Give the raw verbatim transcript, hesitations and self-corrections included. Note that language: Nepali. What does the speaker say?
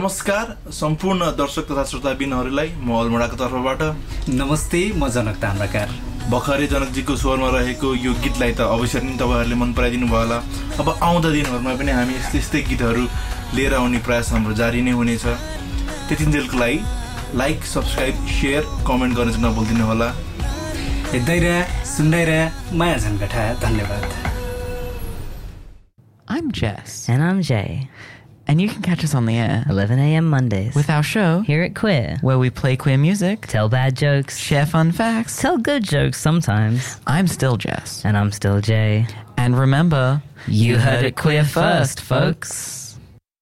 नमस्कार सम्पूर्ण दर्शक तथा श्रोताबिनहरूलाई म अलमोडाको तर्फबाट नमस्ते म जनक ताम्राकार भर्खरै जनकजीको स्वरमा रहेको यो गीतलाई त अवश्य नै तपाईँहरूले मन पराइदिनु भयो होला। अब आउँदा दिनहरूमा पनि हामी यस्तै यस्तै गीतहरू लिएर आउने प्रयास हाम्रो जारी नै हुनेछ। त्यतिन्जेलको लागि लाइक सब्सक्राइब सेयर कमेन्ट गर्न चाहिँ नभुल्दिनु होला। हेर्दै रह सुन्दै रह माया झन्कटा धन्यवाद। I'm Jess. And I'm Jay. And you can catch us on the air eleven a.m. Mondays with our show here at Queer, where we play queer music, tell bad jokes, share fun facts, tell good jokes sometimes. I'm still Jess. And I'm still Jay. And remember, you heard it queer first, folks.